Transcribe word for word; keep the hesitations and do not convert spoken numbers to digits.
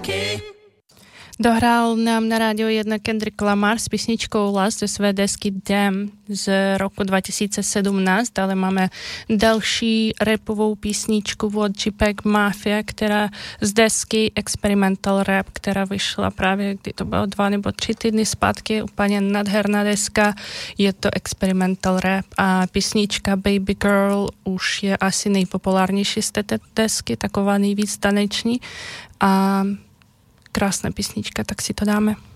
Dohrál nám na rádiu jedna Kendrick Lamar s písničkou Last ze své desky Damn z roku dva tisíce sedmnáct, ale máme další rapovou písničku od JPEG Mafia, která z desky Experimental Rap, která vyšla právě, kdy to bylo dva nebo tři týdny zpátky, úplně nadherná deska, je to Experimental Rap a písnička Baby Girl už je asi nejpopulárnější z této desky, taková nejvíc taneční a krásná písnička, tak si to dáme.